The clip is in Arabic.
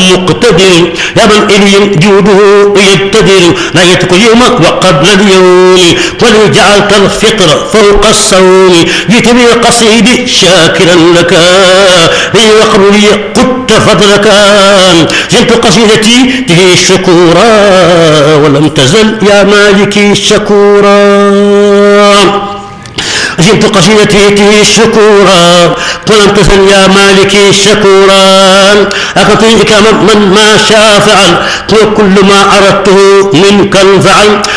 مقتدر يا من إلي جوده يبتدر نهيتك اليوم وقبل اليوم ولو جعلت الفطر فوق الصوم جئت بالقصيد شاكرا لك لي وقبل لي قدت فضلك زلت قصيدتي به شكورا ولم تزل يا مالكي شكورا زدت قصيدتي شكورا ولم تزل يا مالكي شكورا أعطيك من ما شاء فعل وكل ما أردته منك الفعل